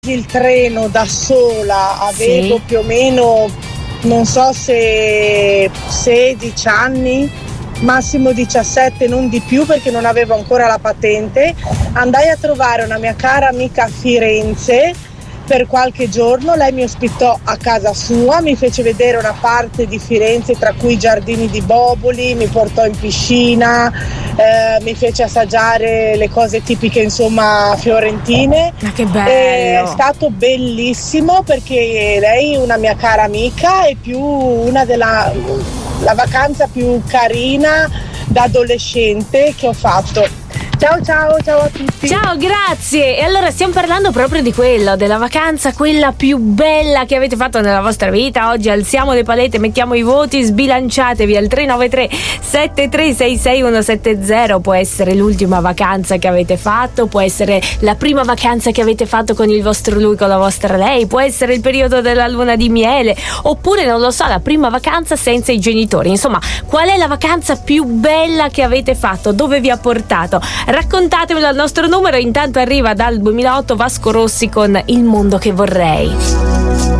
il treno da sola, avevo Sì. più o meno, non so se 16 anni, massimo 17, non di più perché non avevo ancora la patente. Andai a trovare una mia cara amica a Firenze per qualche giorno, lei mi ospitò a casa sua, mi fece vedere una parte di Firenze, tra cui i giardini di Boboli, mi portò in piscina, mi fece assaggiare le cose tipiche, insomma, fiorentine. Ma che È bello! stato bellissimo perché lei è una mia cara amica e più una della la vacanza più carina da adolescente che ho fatto. Ciao a tutti. Ciao, grazie. E allora stiamo parlando proprio di quello, della vacanza, quella più bella che avete fatto nella vostra vita. Oggi alziamo le palette, mettiamo i voti, sbilanciatevi al 393 7366 170. Può essere l'ultima vacanza che avete fatto, può essere la prima vacanza che avete fatto con il vostro lui, con la vostra lei, può essere il periodo della luna di miele, oppure non lo so, la prima vacanza senza i genitori. Insomma, qual è la vacanza più bella che avete fatto? Dove vi ha portato? Raccontatemelo al nostro numero. Intanto arriva dal 2008 Vasco Rossi con Il mondo che vorrei.